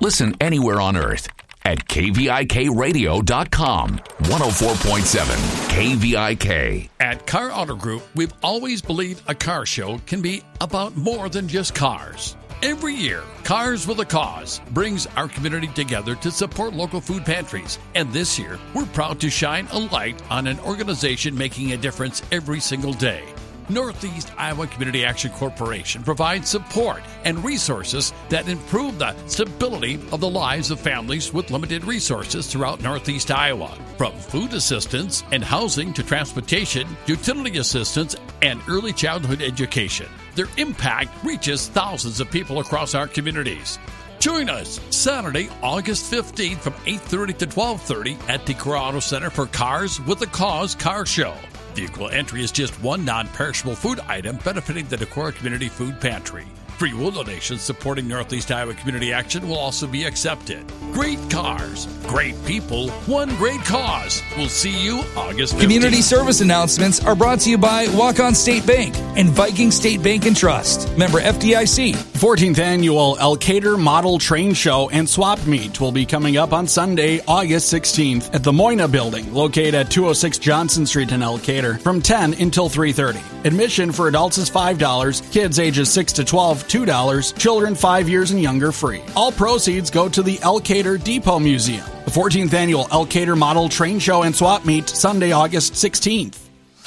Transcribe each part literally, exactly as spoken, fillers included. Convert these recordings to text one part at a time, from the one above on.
Listen anywhere on earth at K V I K radio dot com. one oh four point seven K V I K. At Car Auto Group, we've always believed a car show can be about more than just cars. Every year, Cars with a Cause brings our community together to support local food pantries. And this year, we're proud to shine a light on an organization making a difference every single day. Northeast Iowa Community Action Corporation provides support and resources that improve the stability of the lives of families with limited resources throughout Northeast Iowa. From food assistance and housing to transportation, utility assistance, and early childhood education, their impact reaches thousands of people across our communities. Join us Saturday, August fifteenth from eight thirty to twelve thirty at Decorah Auto Center for Cars with a Cause Car Show. Vehicle entry is just one non-perishable food item benefiting the Decorah Community Food Pantry. Free will donations supporting Northeast Iowa Community Action will also be accepted. Great cars, great people, one great cause. We'll see you August fifteenth. Community service announcements are brought to you by Walk-On State Bank and Viking State Bank and Trust. Member F D I C. fourteenth Annual Elkader Model Train Show and Swap Meet will be coming up on Sunday, August sixteenth at the Moina Building, located at two oh six Johnson Street in Elkader, from ten until three thirty. Admission for adults is five dollars, kids ages six to twelve, two dollars, children five years and younger free. All proceeds go to the Elkader Depot Museum. The fourteenth Annual Elkader Model Train Show and Swap Meet, Sunday, August sixteenth.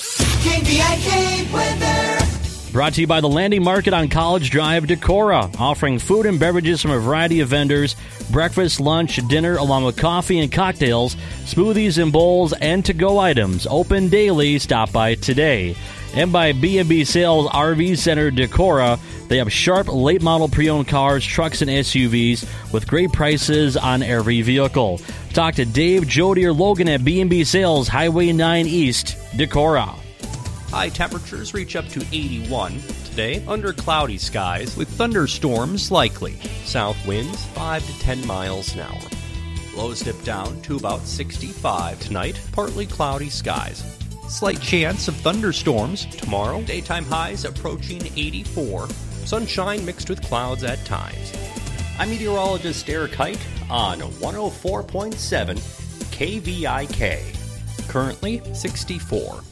K V I K weather. Brought to you by the Landing Market on College Drive, Decorah, offering food and beverages from a variety of vendors, breakfast, lunch, dinner, along with coffee and cocktails, smoothies and bowls, and to-go items. Open daily. Stop by today. And by B and B Sales R V Center, Decorah. They have sharp, late-model pre-owned cars, trucks, and S U Vs with great prices on every vehicle. Talk to Dave, Jody, or Logan at B and B Sales, Highway nine East, Decorah. High temperatures reach up to eighty-one today under cloudy skies with thunderstorms likely. South winds five to ten miles an hour. Lows dip down to about sixty-five tonight, partly cloudy skies. Slight chance of thunderstorms tomorrow. Daytime highs approaching eighty-four. Sunshine mixed with clouds at times. I'm meteorologist Eric Hike on one oh four point seven K V I K. Currently sixty-four.